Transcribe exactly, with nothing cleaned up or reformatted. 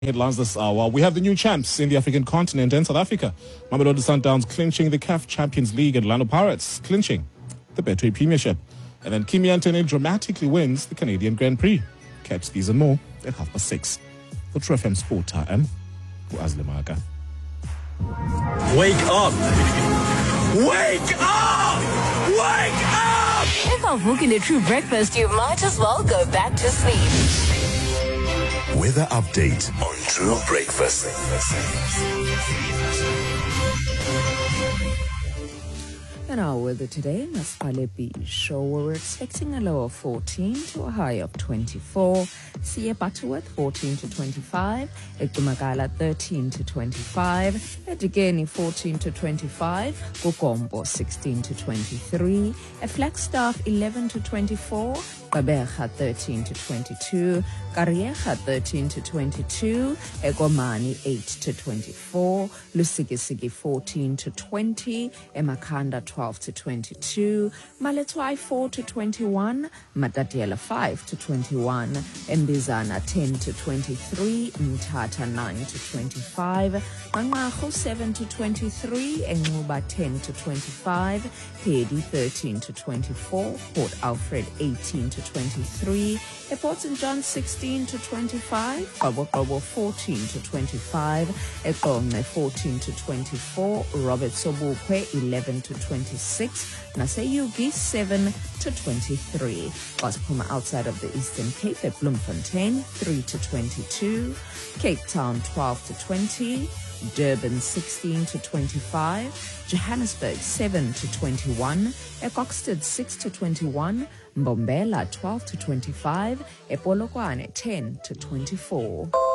Headlines this hour. We have the new champs in the African continent and South Africa. Mamelodi Sundowns clinching the C A F Champions League and Orlando Pirates clinching the Betway Premiership. And then Kimi Antonelli dramatically wins the Canadian Grand Prix. Catch these and more at half past six. For True F M Sport Time, Azlemaka. Wake up! Wake up! Wake up! If I'm booking a true breakfast, you might as well go back to sleep. Weather update on True Breakfast. And our weather today, Naspale Beach. We're expecting a low of fourteen to a high of twenty-four. Siya Butterworth, fourteen to twenty-five. Ekumagala, thirteen to twenty-five. Edigeni, fourteen to twenty-five. Kukombo, sixteen to twenty-three. A Flagstaff, eleven to twenty-four. Kabeja, thirteen to twenty-two. Karieja, thirteen to twenty-two. Egomani, eight to twenty-four. Lusigisigi, fourteen to twenty. Emakanda, twelve to twenty-two. Maletwai, four to twenty-one. Matatiela, five to twenty-one. Mbizana, ten to twenty-three. Mtata, nine to twenty-five. Mangajo, seven to twenty-three. Enguba, ten to twenty-five. Pedi, thirteen to twenty-four. Port Alfred, eighteen to twenty-three. Port Saint John, sixteen to twenty-five. Kabokobo, fourteen to twenty-five. Ekome, fourteen to twenty-four. Robert Sobukwe, eleven to twenty-six. Naseyugi, seven to twenty-three. Wasipuma outside of the Eastern Cape at Bloemfontein, three to twenty-two. Cape Town, twelve to twenty. Durban, sixteen to twenty-five. Johannesburg, seven to twenty-one. Ecoxted, six to twenty-one. Mbombela, twelve to twenty-five. Epolokwane, ten to twenty-four.